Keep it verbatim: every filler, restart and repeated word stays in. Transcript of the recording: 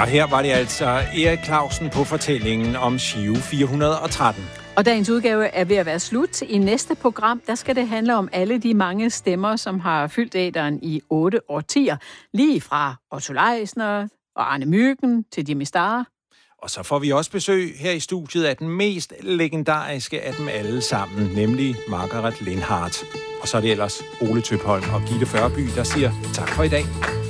Og her var det altså Erik Clausen på fortællingen om Giro fire hundrede og tretten. Og dagens udgave er ved at være slut. I næste program, der skal det handle om alle de mange stemmer, som har fyldt æteren i otte årtier. Lige fra Otto Leisner og Arne Myggen til Jimmy Star. Og så får vi også besøg her i studiet af den mest legendariske af dem alle sammen, nemlig Margaret Lindhardt. Og så er det ellers Ole Tøpholm og Gitte Førby, der siger tak for i dag.